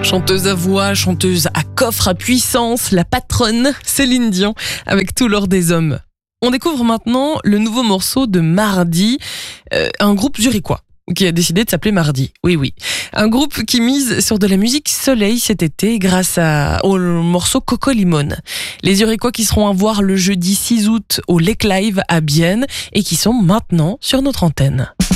Chanteuse à voix, chanteuse à coffre à puissance, la patronne Céline Dion avec Tout l'or des hommes. On découvre maintenant le nouveau morceau de Mardi, un groupe zurichois qui a décidé de s'appeler Mardi. Oui. Un groupe qui mise sur de la musique soleil cet été grâce au morceau Coco Limon. Les Zurichois qui seront à voir le jeudi 6 août au Lake Live à Bienne et qui sont maintenant sur notre antenne.